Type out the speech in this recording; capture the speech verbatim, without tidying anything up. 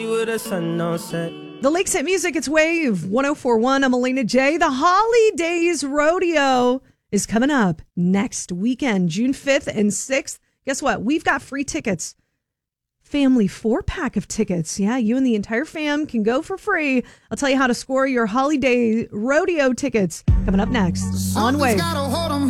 With a sun no set. The Lakeside Music, it's Wave one oh four point one. I'm Elena J. The Holidays Rodeo is coming up next weekend, June fifth and sixth. Guess what? We've got free tickets. Family four-pack of tickets. Yeah, you and the entire fam can go for free. I'll tell you how to score your Holiday Rodeo tickets coming up next on Wave.